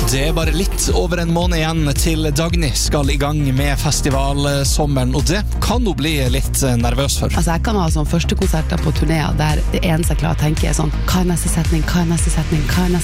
Det bare litt over en måned igjen til Dagny skal i gang med festivalsommeren, og det kan hun bli litt nervøs for. Altså, jeg kan ha sånn første konserter på turnéer der det eneste jeg klarer å tenke sånn, hva er neste setning, hva er neste setning, hva er neste